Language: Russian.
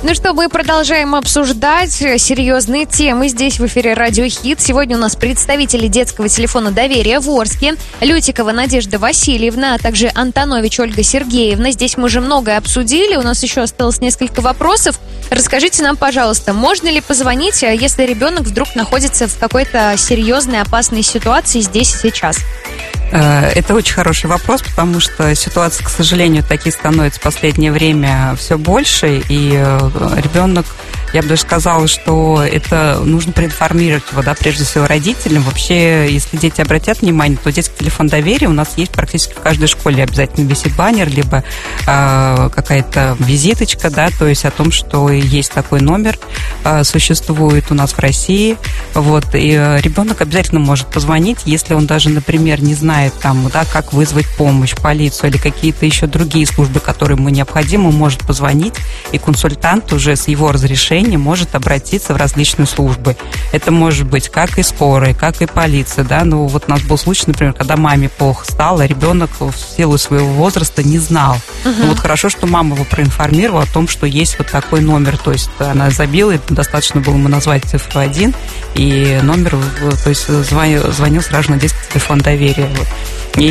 Ну что, мы продолжаем обсуждать серьезные темы здесь в эфире Радио Хит. Сегодня у нас представители детского телефона доверия в Орске. Лютикова Надежда Васильевна, а также Антонович Ольга Сергеевна. Здесь мы уже многое обсудили, у нас еще осталось несколько вопросов. Расскажите нам, пожалуйста, можно ли позвонить, если ребенок вдруг находится в какой-то серьезной, опасной ситуации здесь и сейчас? Это очень хороший вопрос, потому что ситуации, к сожалению, такие становятся в последнее время все больше, и ребенок, я бы даже сказала, что это нужно проинформировать его, да, прежде всего родителям. Вообще, если дети обратят внимание, то детский телефон доверия у нас есть практически в каждой школе. Обязательно висит баннер, либо какая-то визиточка, да, то есть о том, что есть такой номер, существует у нас в России. Вот, и ребенок обязательно может позвонить, если он даже, например, не знает, там, да, как вызвать помощь, полицию или какие-то еще другие службы, которые ему необходимы, может позвонить, и консультант уже с его разрешения может обратиться в различные службы. Это может быть как и скорая, как и полиция, да, ну вот у нас был случай, например, когда маме плохо стало, ребенок в силу своего возраста не знал. Ну вот хорошо, что мама его проинформировала о том, что есть вот такой номер, то есть она забила, и достаточно было ему назвать цифру 1, и номер, то есть звонил сразу на детский телефон доверия. Вот. И